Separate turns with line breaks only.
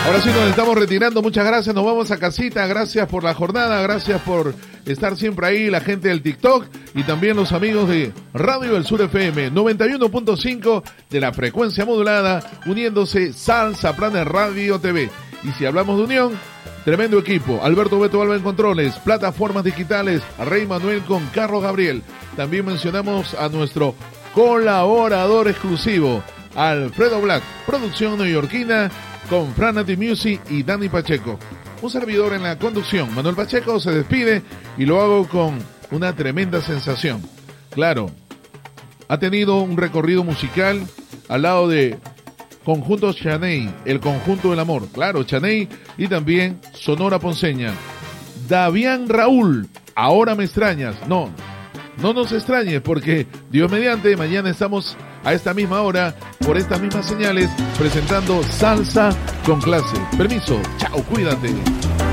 Ahora sí nos estamos retirando, muchas gracias, nos vamos a casita, gracias por la jornada, gracias por estar siempre ahí, la gente del TikTok y también los amigos de Radio del Sur FM 91.5 de la frecuencia modulada, uniéndose Salsa Planet Radio TV. Y si hablamos de unión, tremendo equipo, Alberto Beto Alba en controles, plataformas digitales, Rey Manuel con Carlos Gabriel. También mencionamos a nuestro colaborador exclusivo, Alfredo Black, producción neoyorquina, con Franati Music y Dani Pacheco. Un servidor en la conducción, Manuel Pacheco, se despide y lo hago con una tremenda sensación. Claro, ha tenido un recorrido musical al lado de Conjunto Chaney, el conjunto del amor. Claro, Chaney y también Sonora Ponceña. Davián Raúl, Ahora me extrañas. No nos extrañes porque Dios mediante, mañana estamos a esta misma hora, por estas mismas señales, presentando Salsa con Clase. Permiso, chao, cuídate.